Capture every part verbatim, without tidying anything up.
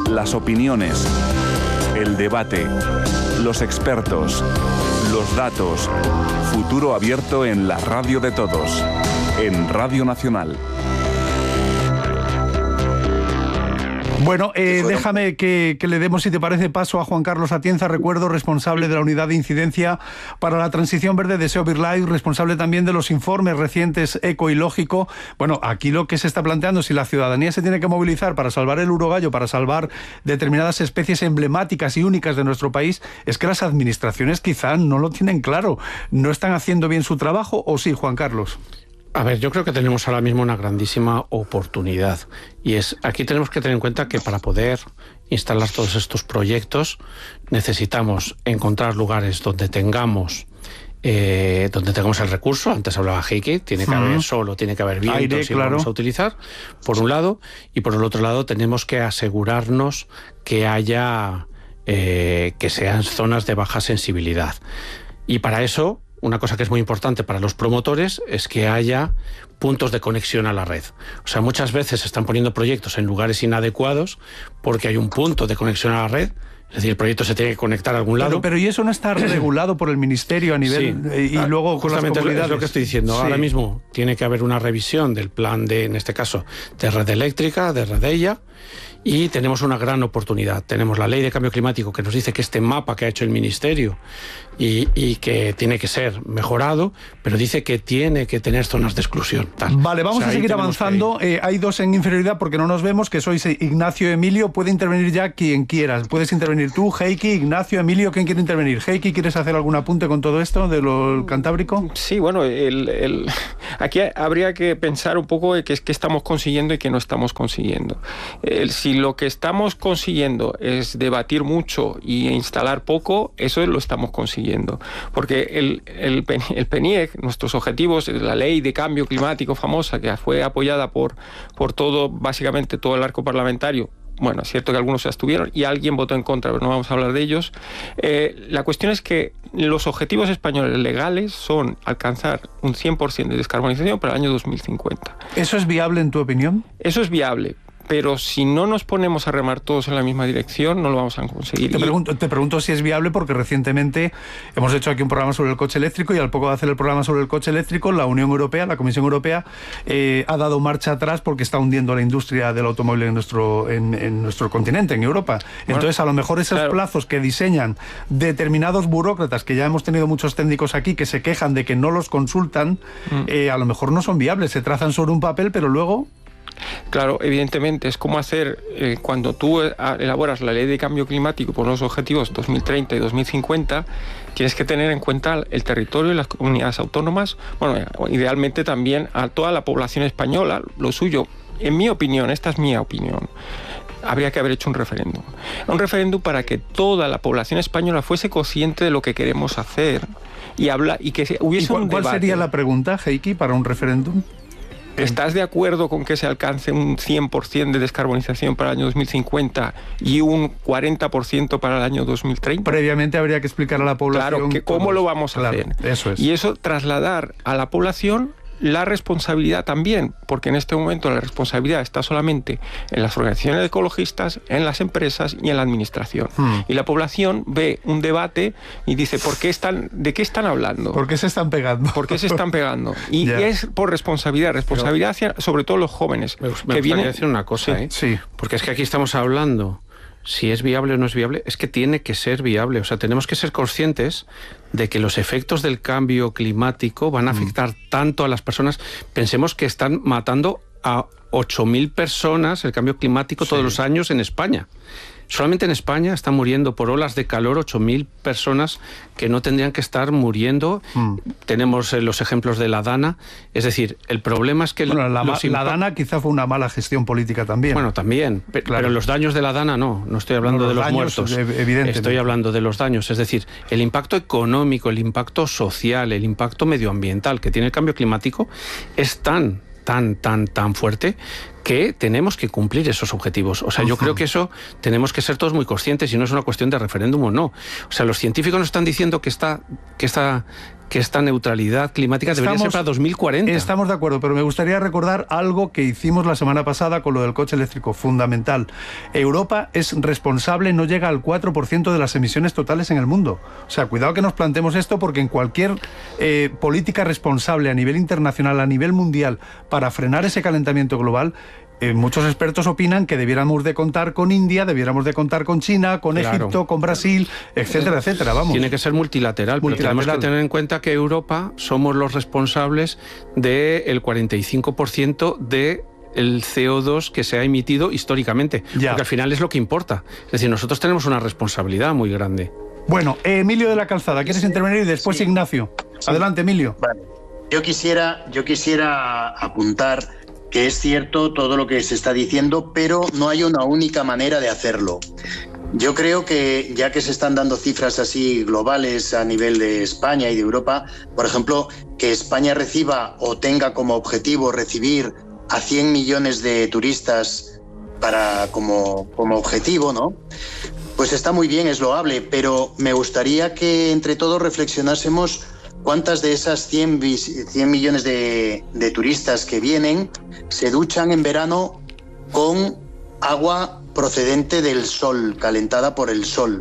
las opiniones, el debate, los expertos, los datos. Futuro abierto en la radio de todos, en Radio Nacional. Bueno, eh, déjame que, que le demos, si te parece, paso a Juan Carlos Atienza, recuerdo, responsable de la Unidad de Incidencia para la Transición Verde de SEO BirdLife, responsable también de los informes recientes Eco y Lógico. Bueno, aquí lo que se está planteando, si la ciudadanía se tiene que movilizar para salvar el urogallo, para salvar determinadas especies emblemáticas y únicas de nuestro país, es que las administraciones quizá no lo tienen claro. ¿No están haciendo bien su trabajo o sí, Juan Carlos? A ver, yo creo que tenemos ahora mismo una grandísima oportunidad y es, aquí tenemos que tener en cuenta que para poder instalar todos estos proyectos necesitamos encontrar lugares donde tengamos eh, donde tengamos el recurso. Antes hablaba Heikki, tiene que uh-huh. haber solo, tiene que haber vientos Aire, y claro. vamos a utilizar, por un lado, y por el otro lado tenemos que asegurarnos que haya eh, que sean zonas de baja sensibilidad. Y para eso, una cosa que es muy importante para los promotores es que haya puntos de conexión a la red. O sea, muchas veces se están poniendo proyectos en lugares inadecuados porque hay un punto de conexión a la red. Es decir, el proyecto se tiene que conectar a algún lado. Pero, pero ¿y eso no está regulado por el Ministerio a nivel... Sí. Y, y luego con las comunidades? Es lo que estoy diciendo. Sí. Ahora mismo tiene que haber una revisión del plan de, en este caso, de red eléctrica, de Redella, y tenemos una gran oportunidad. Tenemos la Ley de Cambio Climático que nos dice que este mapa que ha hecho el Ministerio y, y que tiene que ser mejorado, pero dice que tiene que tener zonas de exclusión. Tal. Vale, vamos o sea, a seguir avanzando. Que... Eh, hay dos en inferioridad porque no nos vemos, que sois Ignacio, Emilio. Puede intervenir ya quien quieras. Puedes intervenir tú, Heikki, Ignacio, Emilio. ¿Quién quiere intervenir? Heikki, ¿quieres hacer algún apunte con todo esto de lo cantábrico? Sí, bueno, el, el... aquí habría que pensar un poco de qué, qué estamos consiguiendo y qué no estamos consiguiendo. El, si lo que estamos consiguiendo es debatir mucho y instalar poco, eso lo estamos consiguiendo. Porque el, el, el P N I E C, nuestros objetivos, la ley de cambio climático famosa, que fue apoyada por, por todo, básicamente todo el arco parlamentario, bueno, es cierto que algunos se abstuvieron y alguien votó en contra, pero no vamos a hablar de ellos. Eh, la cuestión es que los objetivos españoles legales son alcanzar un cien por ciento de descarbonización para el año dos mil cincuenta. ¿Eso es viable en tu opinión? Eso es viable. Pero si no nos ponemos a remar todos en la misma dirección, no lo vamos a conseguir. Te pregunto, te pregunto si es viable porque recientemente hemos hecho aquí un programa sobre el coche eléctrico y al poco de hacer el programa sobre el coche eléctrico, la Unión Europea, la Comisión Europea, eh, ha dado marcha atrás porque está hundiendo la industria del automóvil en nuestro, en, en nuestro continente, en Europa. Bueno, entonces, a lo mejor esos claro. plazos que diseñan determinados burócratas, que ya hemos tenido muchos técnicos aquí que se quejan de que no los consultan, mm. eh, a lo mejor no son viables, se trazan sobre un papel, pero luego... Claro, evidentemente, es como hacer, eh, cuando tú elaboras la ley de cambio climático por los objetivos dos mil treinta y dos mil cincuenta, tienes que tener en cuenta el territorio y las comunidades autónomas, bueno, idealmente también a toda la población española. Lo suyo, en mi opinión, esta es mi opinión, habría que haber hecho un referéndum. Un referéndum para que toda la población española fuese consciente de lo que queremos hacer y, habla, y que hubiese ¿Y cuál, un debate. ¿Cuál sería la pregunta, Heikki, para un referéndum? ¿Estás de acuerdo con que se alcance un cien por ciento de descarbonización para el año dos mil cincuenta y un cuarenta por ciento para el año dos mil treinta? Previamente habría que explicar a la población... Claro, que cómo lo vamos a claro, hacer. Eso es. Y eso trasladar a la población la responsabilidad también, porque en este momento la responsabilidad está solamente en las organizaciones ecologistas, en las empresas y en la administración. Hmm. Y la población ve un debate y dice, ¿por qué están, ¿de qué están hablando? ¿Por qué se están pegando? ¿Por qué se están pegando? Y yeah. es por responsabilidad, responsabilidad hacia, sobre todo los jóvenes. Me, me que gustaría vienen... decir una cosa, sí. ¿eh? Sí. Porque es que aquí estamos hablando... Si es viable o no es viable, es que tiene que ser viable. O sea, tenemos que ser conscientes de que los efectos del cambio climático van a afectar mm. tanto a las personas. Pensemos que están matando a ocho mil personas el cambio climático sí. todos los años en España. Solamente en España están muriendo por olas de calor ocho mil personas que no tendrían que estar muriendo. Mm. Tenemos eh, los ejemplos de la Dana. Es decir, el problema es que... Bueno, la, los la Dana quizá fue una mala gestión política también. Bueno, también. Claro. Pero los daños de la Dana no. No estoy hablando bueno, los de los daños, muertos. Evidentemente. Estoy hablando de los daños. Es decir, el impacto económico, el impacto social, el impacto medioambiental que tiene el cambio climático es tan, tan, tan, tan fuerte que tenemos que cumplir esos objetivos. O sea, uh-huh. yo creo que eso tenemos que ser todos muy conscientes y no es una cuestión de referéndum o no. O sea, los científicos nos están diciendo que esta, que esta, que esta neutralidad climática estamos, debería ser para dos mil cuarenta. Estamos de acuerdo, pero me gustaría recordar algo que hicimos la semana pasada con lo del coche eléctrico, fundamental. Europa es responsable, no llega al cuatro por ciento de las emisiones totales en el mundo. O sea, cuidado que nos planteemos esto, porque en cualquier eh, política responsable a nivel internacional, a nivel mundial, para frenar ese calentamiento global, Eh, muchos expertos opinan que debiéramos de contar con India, debiéramos de contar con China, con claro. Egipto, con Brasil, etcétera, etcétera. Vamos. Tiene que ser multilateral, multilateral. Pero tenemos que tener en cuenta que Europa somos los responsables del cuarenta y cinco por ciento de el C O dos que se ha emitido históricamente, ya. Porque al final es lo que importa. Es decir, nosotros tenemos una responsabilidad muy grande. Bueno, eh, Emilio de la Calzada, ¿quieres sí. intervenir? Y después sí. Ignacio. Sí. Adelante, Emilio. Vale. Yo quisiera, yo quisiera apuntar que es cierto todo lo que se está diciendo, pero no hay una única manera de hacerlo. Yo creo que, ya que se están dando cifras así globales a nivel de España y de Europa, por ejemplo, que España reciba o tenga como objetivo recibir a cien millones de turistas para, como, como objetivo, ¿no? Pues está muy bien, es loable, pero me gustaría que entre todos reflexionásemos cuántas de esas cien millones de, de turistas que vienen se duchan en verano con agua procedente del sol, calentada por el sol.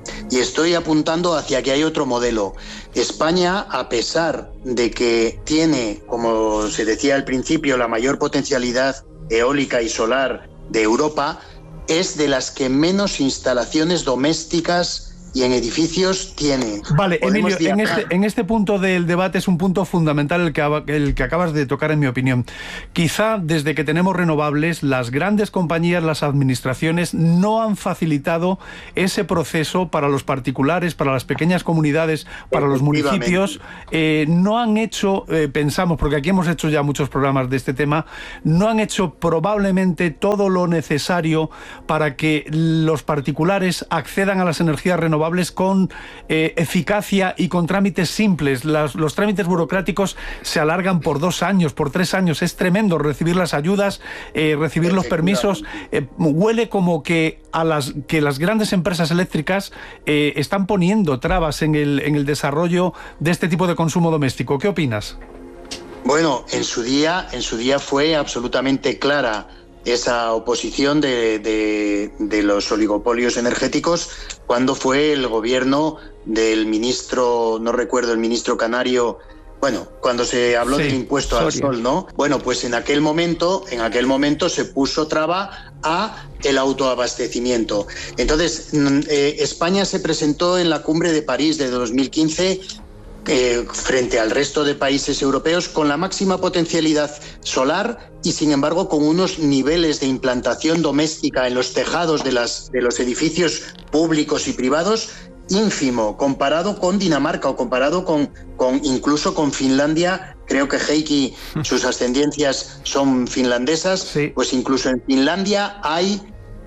Y estoy apuntando hacia que hay otro modelo. España, a pesar de que tiene, como se decía al principio, la mayor potencialidad eólica y solar de Europa, es de las que menos instalaciones domésticas y en edificios tiene. Vale, Emilio, en este, en este punto del debate es un punto fundamental el que, el que acabas de tocar, en mi opinión. Quizá desde que tenemos renovables, las grandes compañías, las administraciones, no han facilitado ese proceso para los particulares, para las pequeñas comunidades, para los municipios. Eh, no han hecho, eh, pensamos, porque aquí hemos hecho ya muchos programas de este tema, no han hecho probablemente todo lo necesario para que los particulares accedan a las energías renovables con eh, eficacia y con trámites simples. Las, los trámites burocráticos se alargan por dos años, por tres años. Es tremendo recibir las ayudas, eh, recibir los permisos. Eh, huele como que a las que las grandes empresas eléctricas eh, están poniendo trabas en el, en el desarrollo de este tipo de consumo doméstico. ¿Qué opinas? Bueno, en su día, en su día fue absolutamente clara esa oposición de, de, de los oligopolios energéticos cuando fue el gobierno del ministro, no recuerdo, el ministro canario, bueno, cuando se habló sí, del impuesto Soria. al sol, ¿no? Bueno, pues en aquel momento, en aquel momento se puso traba a el autoabastecimiento. Entonces, eh, España se presentó en la cumbre de París de dos mil quince Eh, frente al resto de países europeos con la máxima potencialidad solar y, sin embargo, con unos niveles de implantación doméstica en los tejados de, las, de los edificios públicos y privados ínfimo, comparado con Dinamarca o comparado con, con incluso con Finlandia. Creo que Heikki, sus ascendencias son finlandesas, sí. Pues incluso en Finlandia hay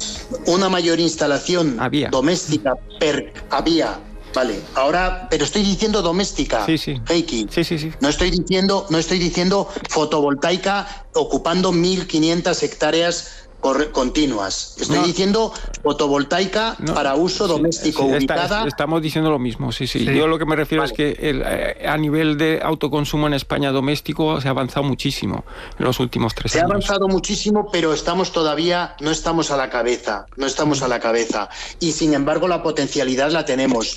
una mayor instalación había. doméstica per había Vale, ahora, pero estoy diciendo doméstica, sí, sí. Heikki. Sí, sí, sí. No estoy diciendo, no estoy diciendo fotovoltaica ocupando mil quinientas hectáreas continuas. Estoy no. diciendo fotovoltaica no. para uso sí, doméstico sí, ubicada. Está, estamos diciendo lo mismo, sí, sí. sí. Yo lo que me refiero vale. es que el, a nivel de autoconsumo en España doméstico se ha avanzado muchísimo en los últimos tres se años. Se ha avanzado muchísimo, pero estamos todavía, no estamos a la cabeza, no estamos a la cabeza. Y sin embargo la potencialidad la tenemos.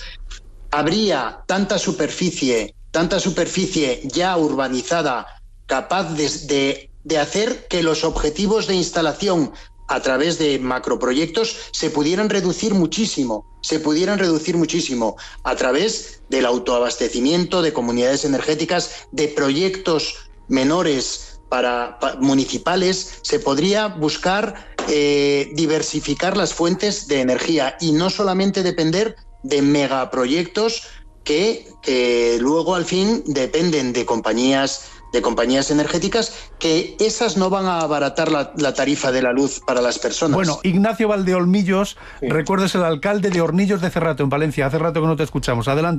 Habría tanta superficie, tanta superficie ya urbanizada capaz de, de de hacer que los objetivos de instalación a través de macroproyectos se pudieran reducir muchísimo, se pudieran reducir muchísimo a través del autoabastecimiento de comunidades energéticas, de proyectos menores para, para municipales. Se podría buscar eh, diversificar las fuentes de energía y no solamente depender de megaproyectos que, que luego al fin dependen de compañías de compañías energéticas, que esas no van a abaratar la, la tarifa de la luz para las personas. Bueno, Ignacio Valdeolmillos, sí. recuerdo, es el alcalde de Hornillos de Cerrato, en Valencia. Hace rato que no te escuchamos. Adelante.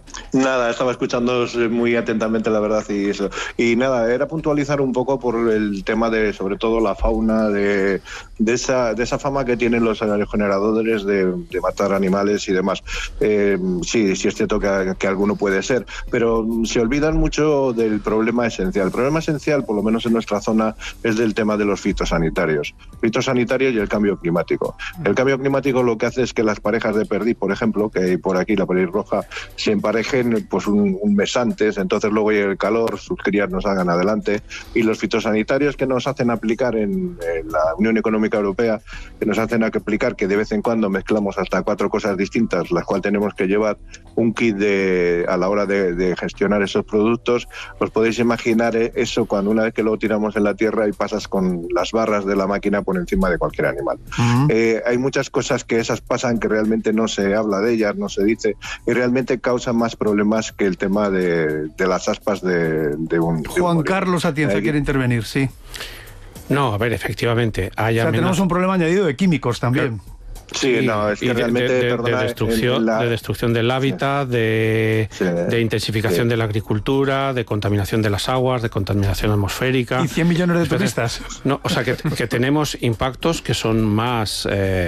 Nada, estaba escuchando muy atentamente, la verdad, y eso. Y nada, era puntualizar un poco por el tema de, sobre todo, la fauna, de, de esa de esa fama que tienen los aerogeneradores de, de matar animales y demás. Eh, sí, sí es cierto que, que alguno puede ser, pero se olvidan mucho del problema esencial. El problema esencial, por lo menos en nuestra zona, es del tema de los fitosanitarios. Fitosanitarios y el cambio climático. El cambio climático lo que hace es que las parejas de perdiz, por ejemplo, que hay por aquí, la pelirroja, se emparejen pues un, un mes antes, entonces luego llega el calor, sus crías nos hagan adelante, y los fitosanitarios que nos hacen aplicar en, en la Unión Económica Europea, que nos hacen aplicar que de vez en cuando mezclamos hasta cuatro cosas distintas, las cuales tenemos que llevar un kit de, a la hora de, de gestionar esos productos. Os podéis imaginar eso cuando una vez que lo tiramos en la tierra y pasas con las barras de la máquina por encima de cualquier animal. Uh-huh. Eh, hay muchas cosas que esas pasan que realmente no se habla de ellas, no se dice, y realmente causan más problemas problemas que el tema de, de las aspas de, de un... Juan de un Carlos Atienza Ahí. quiere intervenir, sí. No, a ver, efectivamente. Hay o sea, tenemos un problema añadido de químicos también. Claro. Sí, sí, no, es que de, realmente... De, de, perdona, de, destrucción, en la... de destrucción del hábitat, sí. de, sí, de intensificación sí. de la agricultura, de contaminación de las aguas, de contaminación atmosférica. ¿Y cien millones de turistas? No, o sea, que, que tenemos impactos que son más...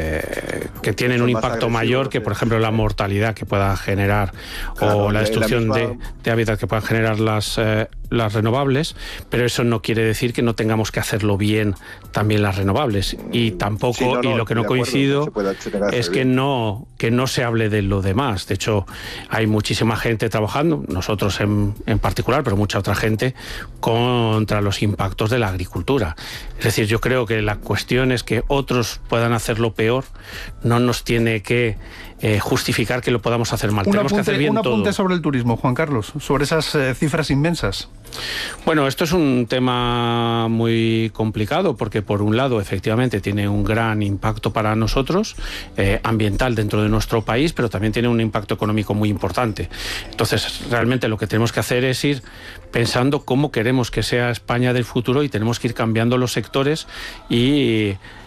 Eh, que tienen son un impacto mayor que, por ejemplo, la mortalidad que pueda generar claro, o la destrucción la misma... de, de hábitat que puedan generar las... Eh, las renovables, pero eso no quiere decir que no tengamos que hacerlo bien también las renovables. Y tampoco, sí, no, no, y lo que no coincido acuerdo, no es que no, que no se hable de lo demás. De hecho, hay muchísima gente trabajando, nosotros en, en particular, pero mucha otra gente, contra los impactos de la agricultura. Es decir, yo creo que la cuestión es que otros puedan hacerlo peor, no nos tiene que Eh, justificar que lo podamos hacer mal. Un Tenemos apunte, que hacer bien un apunte todo. sobre el turismo, Juan Carlos, sobre esas eh, cifras inmensas. Bueno, esto es un tema muy complicado porque, por un lado, efectivamente tiene un gran impacto para nosotros, eh, ambiental dentro de nuestro país, pero también tiene un impacto económico muy importante. Entonces, realmente lo que tenemos que hacer es ir pensando cómo queremos que sea España del futuro y tenemos que ir cambiando los sectores y